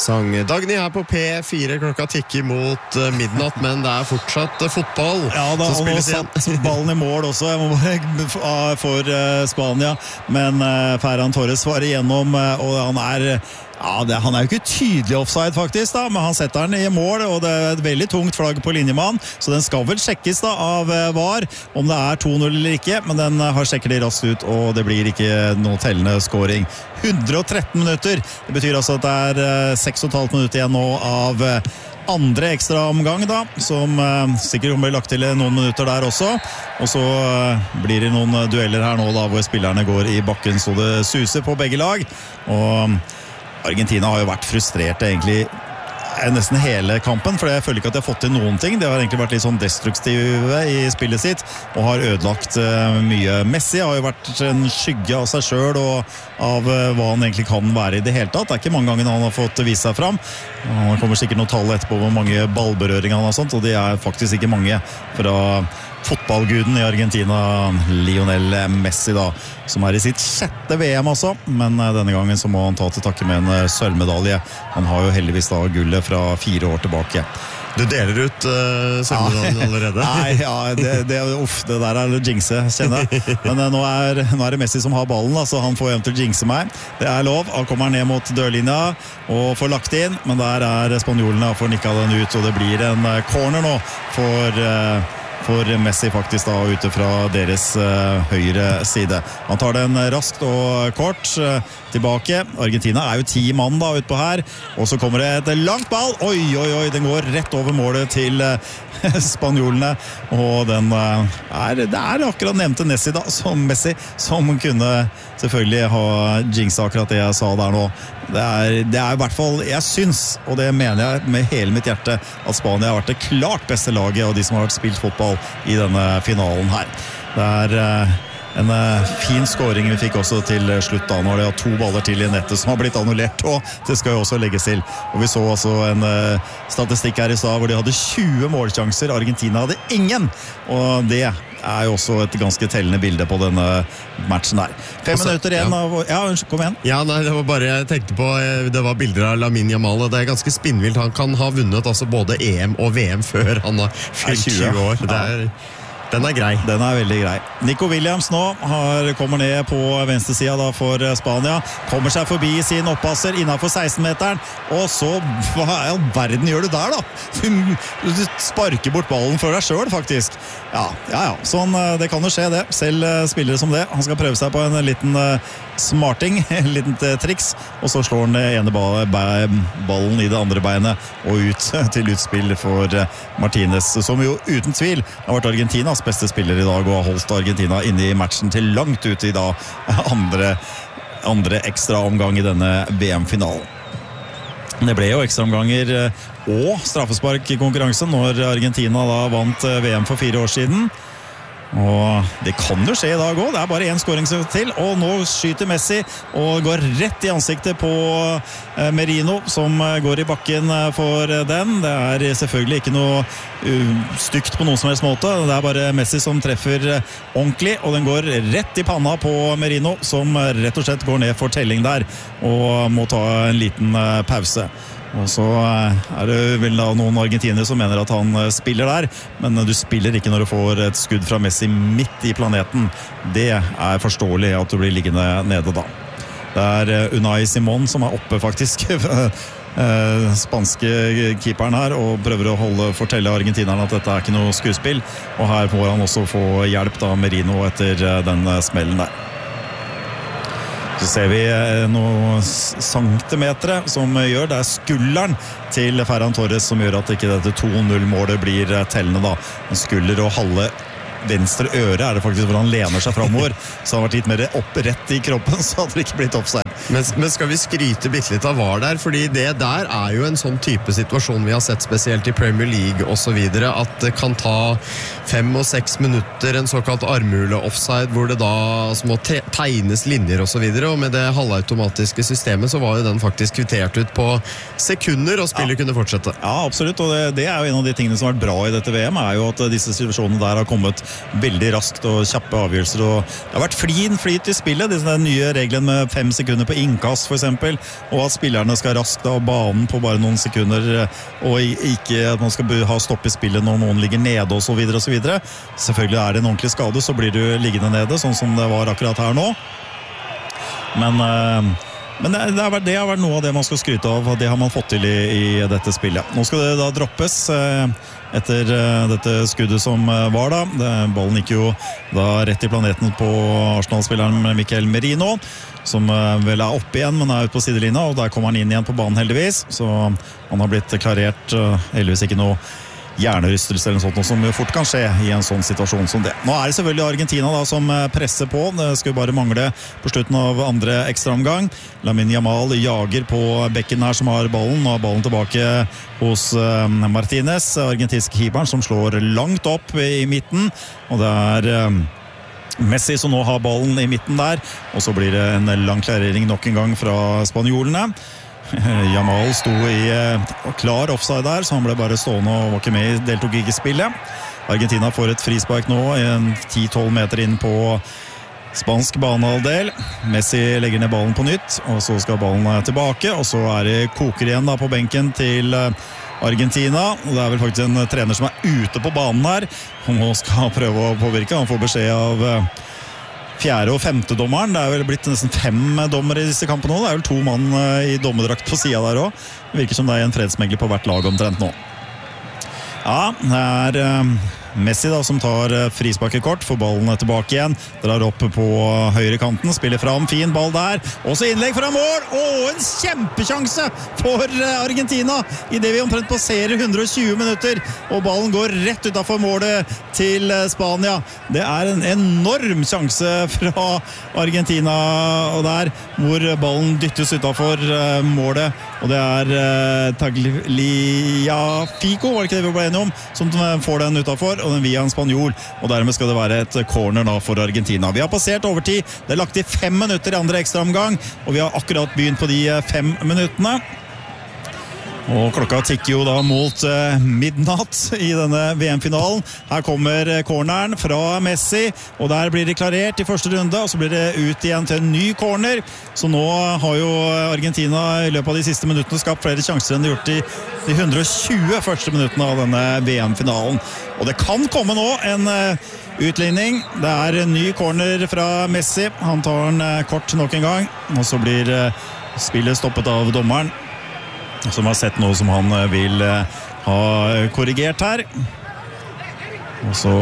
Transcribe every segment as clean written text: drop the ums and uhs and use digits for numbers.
sang Dagny her på P4, klokka tikker mot midnatt, men det fortsatt fotball. Ja, da, og nå satt ballen i mål også, jeg må bare for Spania, men Ferran Torres var igjennom, og han jo ikke tydelig offside faktisk da, men han setter den i mål, og det et veldig tungt flagg på linjemann, så den skal vel sjekkes da av VAR, om det 2-0 eller ikke, men den har sjekket det raskt ut, og det blir ikke noe tellende scoring. 113 minutter, det betyr altså at det 6,5 minutter igjen nå av andre ekstra omgang da, som sikkert blir lagt til noen minutter der også, og så blir det noen dueller her nå da, hvor spillerne går i bakken så det suser på begge lag, og Argentina har jo vært frustrert egentlig nesten hele kampen, for jeg føler ikke at de har fått til noen ting. De har egentlig vært litt sånn destruktive i spillet sitt, og har ødelagt mye. Messi har jo vært en skygge av seg selv, og av hva han egentlig kan være i det hele tatt. Det ikke mange ganger han har fått vise seg fram. Han kommer sikkert noen tall etterpå hvor mange ballberøringer han har sånt, og de faktisk ikke mange fra fotballguden i Argentina, Lionel Messi da, som i sitt 6. VM også, men denne gangen så må han ta til takke med en sølvmedalje. Han har jo heldigvis da gullet fra 4 år tilbake. Du deler ut sølvmedaljen allerede? Nei, ja, det der jinxe, kjenner jeg. Men nå det Messi som har ballen, så han får eventuelt jinxe meg. Det lov, han kommer ned mot dørlinja og får lagt inn, men der spanjolene får nikka den ut, og det blir en corner nå for Messi faktisk da ute fra deres høyre side. Han tar den raskt og kort tilbake. Argentina jo 10 mann da utpå her, og så kommer det et langt ball. Oi, den går rett over målet til spanjolene, og den det akkurat nevnte Messi da, Messi, som kunne selvfølgelig ha jinxa akkurat det jeg sa der nå. Det i hvert fall, jeg syns, og det mener jeg med hele mitt hjerte, at Spania har vært det klart beste laget av de som har spilt fotball i denne finalen her. Det en fin scoring vi fikk også til slutt da, når det 2 baller til i nettet som har blitt annullert, og det skal jo også legges til. Og vi så også en statistikk her i stad hvor de hadde 20 målsjanser, Argentina hadde ingen, og det jo også et ganske tellende bilde på denne matchen der. 5 minutter igjen av... Ja, kom igjen. Ja, nei, det var bare, jeg tenkte på, det var bilder av Lamine Yamal, og det ganske spinnvilt. Han kan ha vunnet altså både EM og VM før han har fylt 20 år. Den grei. Den veldig grei. Nico Williams nå kommer ned på venstresida da for Spania. Kommer seg forbi sin oppasser innenfor 16-meteren. Og så, hva i all verden gjør du der da? Du sparker bort ballen for deg selv faktisk. Ja. Sånn, det kan jo skje det. Selv spillere som det. Han skal prøve seg på en liten smarting, en liten triks. Og så slår han ene ballen i det andre beinet og ut til utspill for Martinez, som jo uten tvil har vært Argentinas beste spiller i dag og har holdt Argentina inne i matchen til langt ut i da andre ekstra omgang i denne VM-finalen. Det ble jo ekstra omganger og straffespark i konkurransen når Argentina da vant VM for 4 år siden. Og det kan jo skje i dag også. Det bare 1 scoring til, og nå skyter Messi og går rett i ansiktet på Merino, som går i bakken for den. Det selvfølgelig ikke noe stygt på noen som helst måte. Det bare Messi som treffer ordentlig, og den går rett i panna på Merino, som rett og slett går ned for telling der, og må ta en liten pause. Og så det vel da noen argentinere som mener at han spiller der, men du spiller ikke når du får et skudd fra Messi midt i planeten. Det forståelig at du blir liggende nede da. Det Unai Simon som oppe faktisk, spanske keeperen her, og prøver å fortelle argentinerne at dette ikke noe skuespill, og her må han også få hjelp da, Merino, etter den smellen der. Så ser vi noen centimeter som gjør, det skulderen til Ferran Torres som gjør at ikke dette 2-0-målet blir tellende da. En skulder og halve venstre øre det faktisk hvor han lener seg fremover, så han har vært litt mer opp rett i kroppen, så hadde det ikke blitt offside. Men skal vi skryte bitte litt av VAR der? Fordi det der jo en sånn type situasjon vi har sett spesielt i Premier League og så videre, at det kan ta 5 og 6 minutter, en såkalt armhule-offside, hvor det da må tegnes linjer og så videre, og med det halvautomatiske systemet så var jo den faktisk kvittert ut på sekunder, og spillet kunne fortsette. Ja, absolutt, og det jo en av de tingene som har vært bra i dette VM, jo at disse situasjonene der har kommet veldig raskt og kjappe avgjørelser, og det har vært flyt i spillet, disse nye reglene med 5 sekunder på innkast for eksempel, og at spillerne skal raskt av banen på bare noen sekunder, og ikke at man skal ha stopp i spillet når noen ligger nede og så videre og så videre. Selvfølgelig er det en ordentlig skade, så blir du liggende nede, sånn som det var akkurat her nå. Men det har vært noe av det man skal skryte av, og det har man fått til i dette spillet. Nå skal det da droppes etter dette skuddet som var da. Ballen gikk jo da rett i planeten på Arsenal-spilleren Mikel Merino, som vel er oppe igjen, men er ute på sidelinja, og der kommer han inn igjen på banen heldigvis. Så han har blitt klarert, heldigvis ikke noe hjernerystelse eller noe sånt, som fort kan skje i en sånn situasjon som det. Nå er det selvfølgelig Argentina da som presser på. Det skulle bare mangle på slutten av andre ekstraomgang. Lamine Yamal jager på bekken her som har ballen. Nå er ballen tilbake hos Martinez, argentinske keeperen, som slår langt opp i midten. Og det er Messi som nå har ballen i midten der. Og så blir det en lang klarering nok en gang fra spanjolene. Yamal sto i klar offside der, så han ble bare stående og var ikke med, deltok ikke i spillet. Argentina får et frispark nå, 10-12 meter inn på spansk banehalvdel. Messi legger ned ballen på nytt, og så skal ballen tilbake, og så er det koker igjen da på benken til Argentina. Det er vel faktisk en trener som er ute på banen her, og nå skal prøve å påvirke. Han får beskjed av fjerde- og femte dommeren. Det er vel blitt nesten 5 dommere i disse kampene nå. Det er vel 2 mann i dommerdrakt på siden der også. Det virker som det er en fredsmegler på hvert lag omtrent nå. Ja, det er Messi da som tar frisparket kort, får ballen tilbake igjen, drar opp på høyre kanten, spiller fram, fin ball der, også innlegg fra mål, en kjempesjanse for Argentina, i det vi omtrent passerer 120 minutter, og ballen går rett utenfor målet til Spania. Det er en enorm sjanse fra Argentina, og der hvor ballen dyttes utenfor målet, og det er Tagliafico, var det ikke det vi ble enige om, som får den utenfor, og den via en spanjol, og dermed skal det være et corner da for Argentina. Vi har passert overtid, det er lagt i 5 minutter i andre ekstraomgang, og vi har akkurat begynt på de 5 minuttene. Og klokka tikker jo da mot midnatt i denne VM-finalen. Her kommer corneren fra Messi, og der blir det klarert i første runde, og så blir det ut igjen til en ny corner. Så nå har jo Argentina i løpet av de siste minuttene skapt flere sjanser enn de har gjort i de 120 første minuttene av denne VM-finalen. Og det kan komme nå en utligning. Det er en ny corner fra Messi. Han tar den kort nok en gang, og så blir spillet stoppet av dommeren, som har sett noe som han vil ha korrigert her. Og så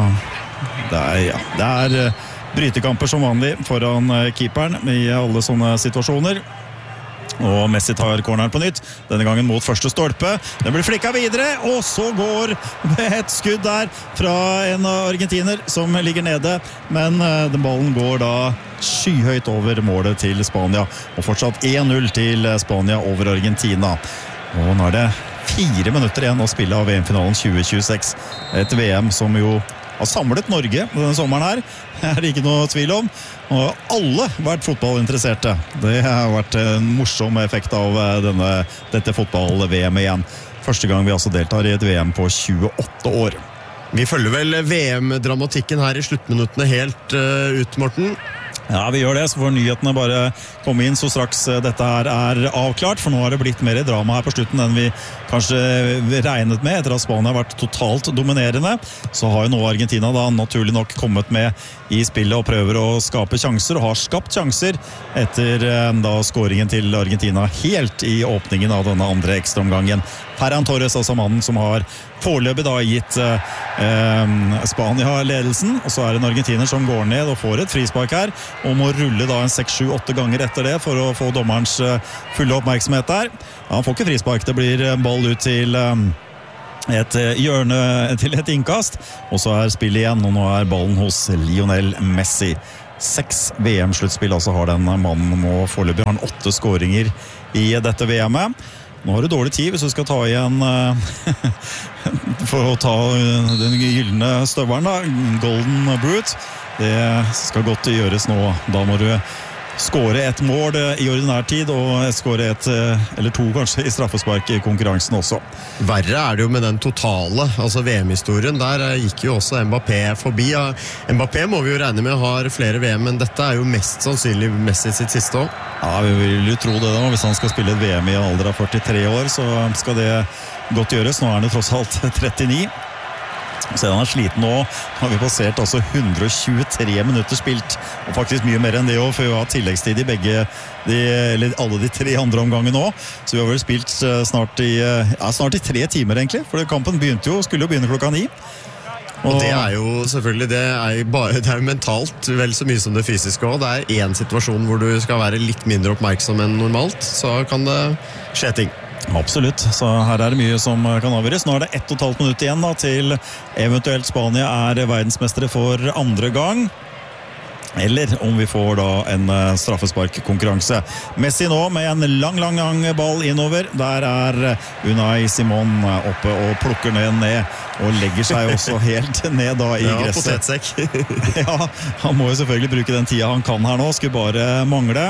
det er brytekamper som vanlig foran keeperen i alle sånne situasjoner. Og Messi tar corneren på nytt, denne gangen mot første stolpe. Den blir flikka videre, og så går et skudd der fra en argentiner som ligger nede, men den ballen går da skyhøyt over målet til Spania, og fortsatt 1-0 til Spania over Argentina. Og nå er det 4 minutter igjen å spille av VM-finalen 2026. Et VM som jo har samlet Norge denne sommeren her, er det ikke noe tvil om. Og alle har vært fotballinteresserte. Det har vært en morsom effekt av dette fotball-VM igjen. Første gang vi altså deltar i et VM på 28 år. Vi følger vel VM-dramatikken her i sluttminuttene helt ut, Morten? Ja, vi gjør det, så får nyhetene bare komme inn så straks dette her er avklart, for nå har det blitt mer drama her på slutten enn vi kanskje regnet med. Etter at Spania har vært totalt dominerende, så har jo nå Argentina da naturlig nok kommet med i spillet og prøver å skape sjanser, og har skapt sjanser etter da skåringen til Argentina helt i åpningen av denne andre ekstraomgangen. Ferran Torres, altså mannen som har foreløpig da gitt Spania ledelsen, og så er det en argentiner som går ned og får et frispark her, og må rulle da en 6-7-8 ganger etter det for å få dommerens fulle oppmerksomhet der. Ja, han får ikke frispark, det blir ball ut til et hjørne, til et innkast, og så er spillet igjen, og nå er ballen hos Lionel Messi. 6 VM-sluttspill altså har den mannen, og foreløpig har han 8 skåringer i dette VM-et. Nå har du dårlig tid hvis du skal ta igjen for å ta den gyllene støveren da, Golden Brute. Det skal godt gjøres nå. Da må du skåre et mål i ordinær tid og skåre et eller to kanskje i straffespark i konkurransen også. Verre det jo med den totale, altså VM-historien. Der gikk jo også Mbappé forbi. Mbappé må vi jo regne med har flere VM, men dette jo mest sannsynlig Messi sitt siste år. Ja, vi vil jo tro det da. Hvis han skal spille et VM i en alder av 43 år, så skal det godt gjøres. Nå han jo tross alt 39. Så han sliten nå, har vi passert altså 123 minutter spilt, og faktisk mye mer enn det også, for vi har tilleggstid i alle de 3 andre omganger nå, så vi har vel spilt snart i 3 timer egentlig, for kampen skulle jo begynne klokka 9. Og det jo selvfølgelig, det jo mentalt vel så mye som det fysiske også. Det en situasjon hvor du skal være litt mindre oppmerksom enn normalt, så kan det skje ting. Absolutt, så her det mye som kan avgjøres. Nå det 1,5 minutt igjen da, til eventuelt Spania verdensmestere for andre gang. Eller om vi får da en straffesparkkonkurranse. Messi nå med en lang ball innover. Der Unai Simon oppe og plukker ned og legger seg også helt ned da i gresset. Potetsekk. Ja, han må jo selvfølgelig bruke den tida han kan her nå. Skulle bare mangle.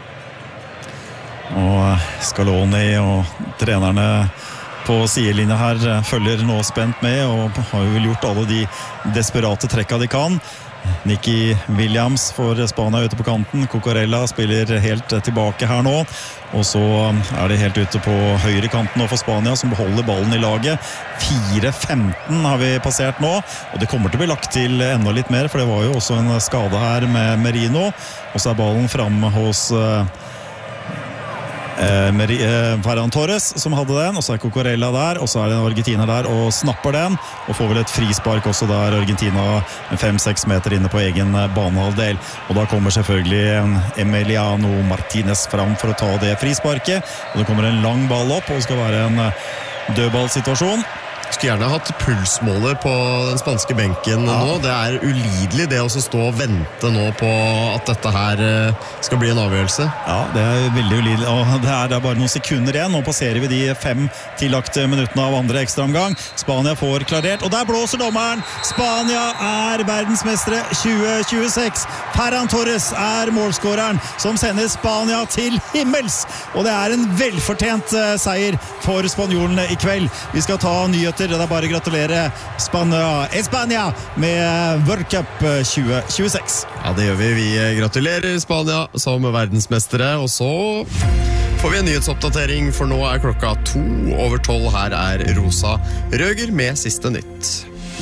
Og Scaloni og trenerne på sidelinja her følger nå spent med og har jo gjort alle de desperate trekka de kan. Nicky Williams for Spania ute på kanten. Cucurella spiller helt tilbake her nå. Og så det helt ute på høyre kanten nå for Spania, som beholder ballen i laget. 4-15 har vi passert nå, og det kommer til å bli lagt til enda litt mer, for det var jo også en skade her med Merino. Og så ballen frem hos Ferran Torres som hadde den, og så Cucurella der, og så det en argentiner der og snapper den, og får vel et frispark også der Argentina 5-6 meter inne på egen banehalvdel, og da kommer selvfølgelig Emiliano Martinez fram for å ta det frisparket, og det kommer en lang ball opp, og det skal være en dødballsituasjon. Skulle gjerne hatt pulsmåler på den spanske benken nå. Det ulidelig det å stå og vente nå på at dette her skal bli en avgjørelse. Ja, det veldig ulidelig, og det bare noen sekunder igjen. Nå passerer vi de 5 tillagte minuttene av andre ekstraomgang. Spania får klarert, og der blåser dommeren. Spania verdensmestere 2026. Ferran Torres målskåreren som sender Spania til himmels, og det en velfortjent seier for spanjolene i kveld. Vi skal ta nyheter. Det bare å gratulere Spania med World Cup 2026. Ja, det gjør vi. Vi gratulerer Spania som verdensmestere, og så får vi en nyhetsoppdatering, for nå klokka 12:02. Her Rosa Røger med siste nytt.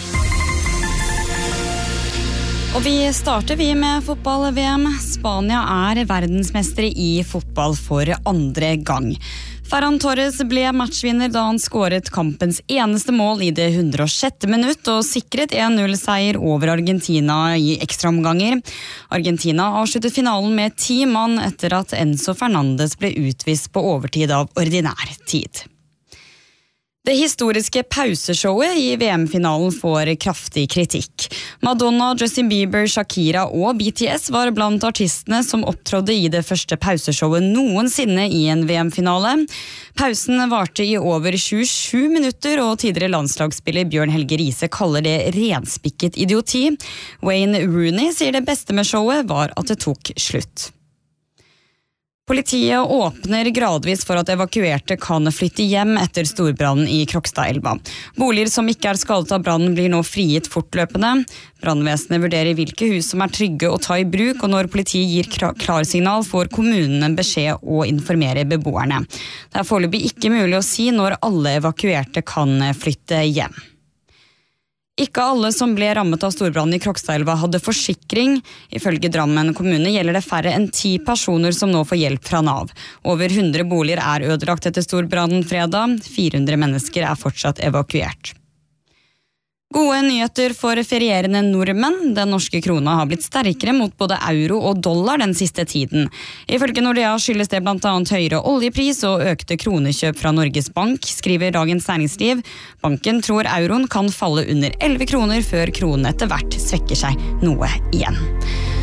Og vi starter med fotball-VM. Spania verdensmestere i fotball for andre gang. Ferran Torres ble matchvinner da han skåret kampens eneste mål i det 106. minutt og sikret 1-0-seier over Argentina i ekstraomganger. Argentina avsluttet finalen med 10 mann etter at Enzo Fernandez ble utvist på overtid av ordinær tid. Det historiske pauseshowet i VM-finalen får kraftig kritikk. Madonna, Justin Bieber, Shakira og BTS var blant artistene som opptrådde i det første pauseshowet noensinne i en VM-finale. Pausen varte i over 27 minutter, og tidligere landslagsspiller Bjørn Helge Riise kaller det renspikket idioti. Wayne Rooney sier det beste med showet var at det tok slutt. Politiet åpner gradvis for at evakuerte kan flytte hjem etter storbrannen i Krokstadelva. Boliger som ikke skadet av brannen blir nå frigitt fortløpende. Brannvesenet vurderer hvilke hus som trygge å ta i bruk, og når politiet gir klarsignal får kommunene beskjed å informere beboerne. Det foreløpig ikke mulig å si når alle evakuerte kan flytte hjem. Ikke alle som ble rammet av storbrannen i Krokstadelva hadde forsikring. Ifølge Drammen kommune gjelder det færre enn 10 personer som nå får hjelp fra Nav. Over 100 boliger ødelagt etter storbrannen fredag. 400 mennesker fortsatt evakuert. Gode nyheter for ferierende nordmenn. Den norske krona har blitt sterkere mot både euro og dollar den siste tiden. Ifølge Nordea skyldes det blant annet høyere oljepris og økte kronekjøp fra Norges Bank, skriver Dagens Næringsliv. Banken tror euroen kan falle under 11 kroner før kronen etter hvert svekker seg noe igjen.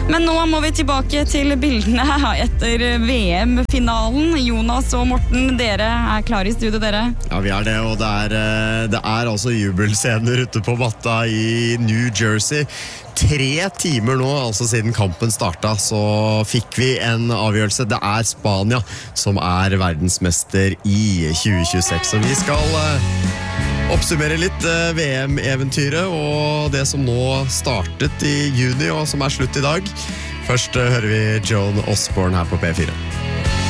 Men nå må vi tilbake til bildene etter VM-finalen. Jonas og Morten, dere er klare i studio, dere? Ja, vi er det, og det er altså jubelscener ute på matta i New Jersey. 3 timer nå, altså siden kampen startet, så fikk vi en avgjørelse. Det er Spania som er verdensmester i 2026, så vi skal oppsummere litt VM-eventyret og det som nå startet i juni og som er slutt i dag. Først hører vi Joan Osborne her på P4.